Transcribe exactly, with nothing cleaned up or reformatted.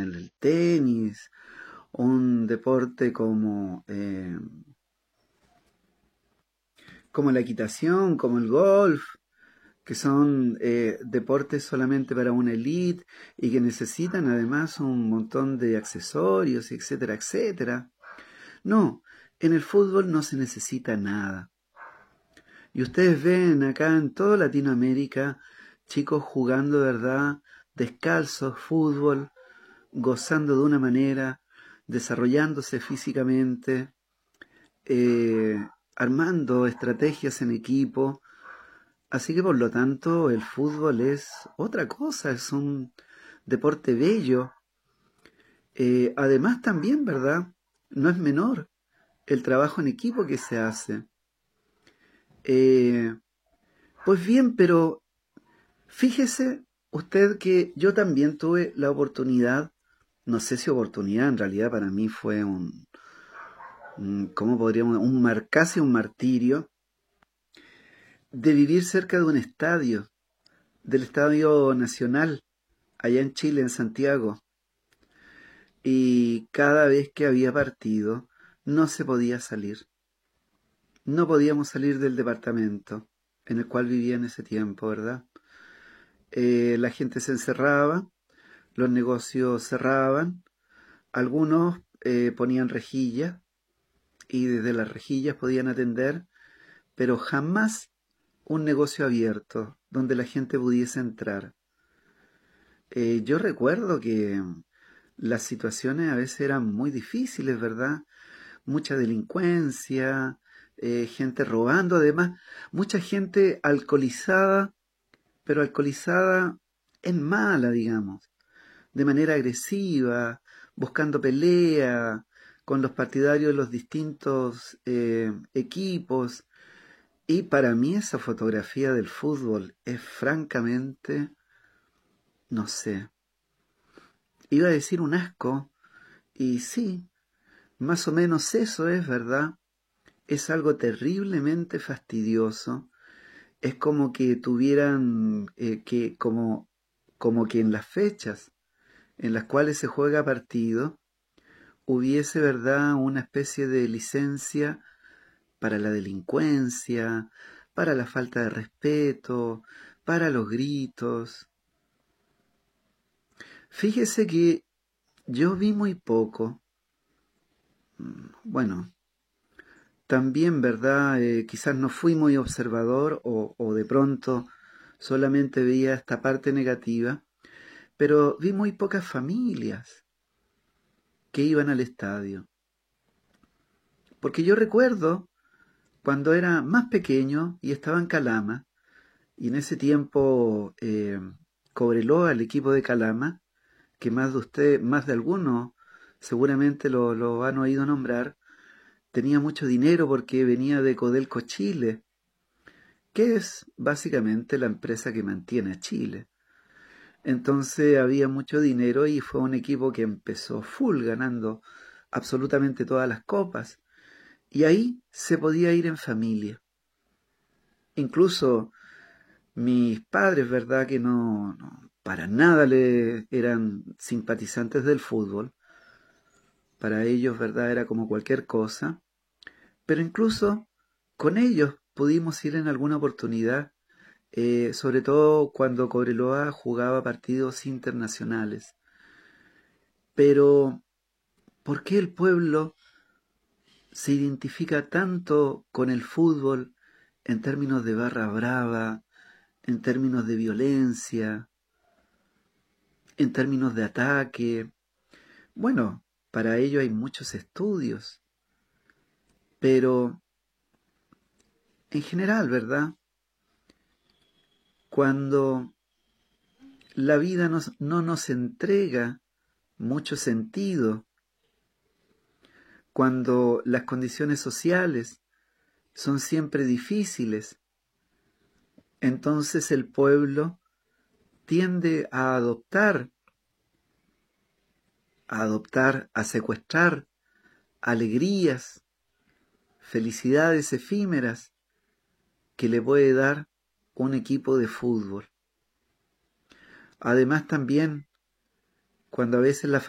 el tenis, un deporte como, eh, como la equitación, como el golf, que son eh, deportes solamente para una élite y que necesitan además un montón de accesorios, etcétera, etcétera. No, en el fútbol no se necesita nada. Y ustedes ven acá en toda Latinoamérica chicos jugando, de verdad, descalzos, fútbol, gozando de una manera, desarrollándose físicamente, eh, armando estrategias en equipo. Así que por lo tanto el fútbol es otra cosa, es un deporte bello. Eh, además también, ¿verdad? No es menor el trabajo en equipo que se hace. Eh, pues bien, pero fíjese usted que yo también tuve la oportunidad, no sé si oportunidad, en realidad para mí fue un, un ¿cómo podríamos? Un mar, casi un martirio, de vivir cerca de un estadio, del Estadio Nacional, allá en Chile, en Santiago. Y cada vez que había partido, no se podía salir. No podíamos salir del departamento en el cual vivía en ese tiempo, ¿verdad? Eh, la gente se encerraba, los negocios cerraban, algunos eh, ponían rejillas y desde las rejillas podían atender, pero jamás un negocio abierto donde la gente pudiese entrar. Eh, yo recuerdo que las situaciones a veces eran muy difíciles, ¿verdad? Mucha delincuencia, eh, gente robando, además, mucha gente alcoholizada, pero alcoholizada en mala, digamos, de manera agresiva, buscando pelea con los partidarios de los distintos eh, equipos. Y para mí esa fotografía del fútbol es francamente, no sé, iba a decir un asco, y sí, más o menos eso es, ¿verdad? Es algo terriblemente fastidioso. Es como que tuvieran eh, que, como, como que en las fechas en las cuales se juega partido, hubiese, ¿verdad?, una especie de licencia para la delincuencia, para la falta de respeto, para los gritos. Fíjese que yo vi muy poco. Bueno, también, ¿verdad? Eh, quizás no fui muy observador o, o de pronto solamente veía esta parte negativa, pero vi muy pocas familias que iban al estadio. Porque yo recuerdo cuando era más pequeño y estaba en Calama, y en ese tiempo eh, Cobreloa, el equipo de Calama, que más de usted, más de algunos seguramente lo, lo han oído nombrar, tenía mucho dinero porque venía de Codelco Chile, que es básicamente la empresa que mantiene a Chile. Entonces había mucho dinero y fue un equipo que empezó full ganando absolutamente todas las copas. Y ahí se podía ir en familia. Incluso mis padres, ¿verdad? Que no, no para nada le eran simpatizantes del fútbol. Para ellos, ¿verdad? Era como cualquier cosa. Pero incluso con ellos pudimos ir en alguna oportunidad, eh, sobre todo cuando Cobreloa jugaba partidos internacionales. Pero, ¿por qué el pueblo se identifica tanto con el fútbol en términos de barra brava, en términos de violencia, en términos de ataque? Bueno, para ello hay muchos estudios, pero en general, ¿verdad? Cuando la vida nos, no nos entrega mucho sentido, cuando las condiciones sociales son siempre difíciles, entonces el pueblo tiende a adoptar, a adoptar, a secuestrar alegrías, felicidades efímeras que le puede dar un equipo de fútbol. Además también, cuando a veces la